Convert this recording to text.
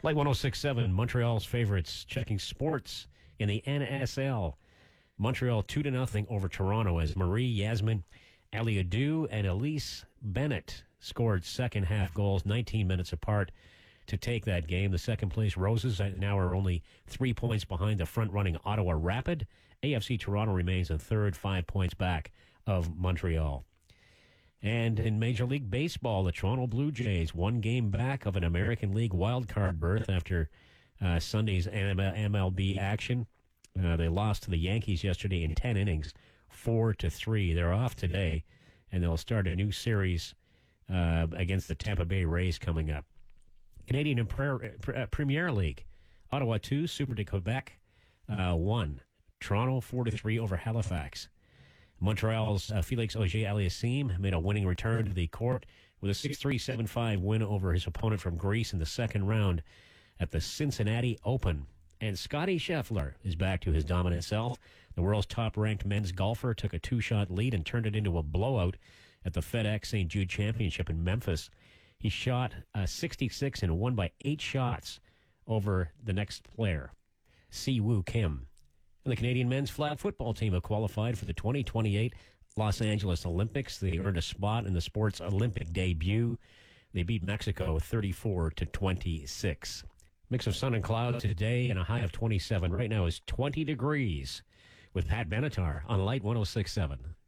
Light 106.7, Montreal's favorites, checking sports in the NSL. Montreal 2-0 over Toronto as Marie Yasmin Aliadou and Elise Bennett scored second half goals 19 minutes apart to take that game. The second place Roses now are only 3 points behind the front-running Ottawa Rapid. AFC Toronto remains in third, 5 points back of Montreal. And in Major League Baseball, the Toronto Blue Jays, 1 game back of an American League wildcard berth after Sunday's MLB action. They lost to the Yankees yesterday in 10 innings, 4-3. They're off today, and they'll start a new series against the Tampa Bay Rays coming up. Canadian and Premier League, Ottawa 2, Super de Quebec 1. Toronto 4-3 over Halifax. Montreal's Felix Auger-Aliassime made a winning return to the court with a 6-3, 7-5 win over his opponent from Greece in the second round at the Cincinnati Open. And Scottie Scheffler is back to his dominant self. The world's top-ranked men's golfer took a 2-shot lead and turned it into a blowout at the FedEx St. Jude Championship in Memphis. He shot 66 and won by 8 shots over the next player, Si-Woo Kim. And the Canadian men's flag football team have qualified for the 2028 Los Angeles Olympics. They earned a spot in the sport's Olympic debut. They beat Mexico 34-26. Mix of sun and cloud today and a high of 27. Right now is 20 degrees with Pat Benatar on Light 106.7.